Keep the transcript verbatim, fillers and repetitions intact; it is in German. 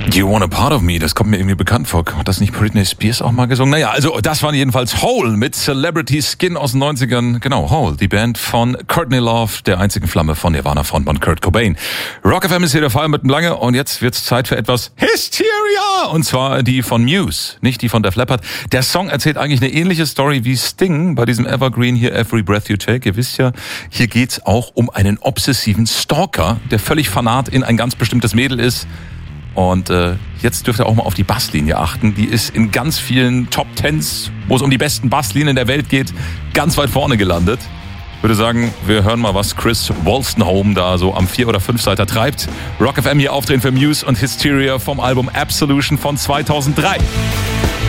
You Want a Part of Me, das kommt mir irgendwie bekannt vor. Hat das nicht Britney Spears auch mal gesungen? Naja, also das waren jedenfalls Hole mit Celebrity Skin aus den neunzigern. Genau, Hole, die Band von Courtney Love, der einzigen Flamme von Nirvana-Frontmann Kurt Cobain. Rock F M ist hier der Fall mit dem Lange und jetzt wird's Zeit für etwas Hysteria! Und zwar die von Muse, nicht die von Def Leppard. Der Song erzählt eigentlich eine ähnliche Story wie Sting bei diesem Evergreen hier, Every Breath You Take. Ihr wisst ja, hier geht's auch um einen obsessiven Stalker, der völlig fanat in ein ganz bestimmtes Mädel ist. Und äh, jetzt dürft ihr auch mal auf die Basslinie achten. Die ist in ganz vielen Top Tens, wo es um die besten Basslinien der Welt geht, ganz weit vorne gelandet. Ich würde sagen, wir hören mal, was Chris Wolstenholme da so am vier- oder fünf-Seiter treibt. Rock F M hier aufdrehen für Muse und Hysteria vom Album Absolution von zweitausenddrei.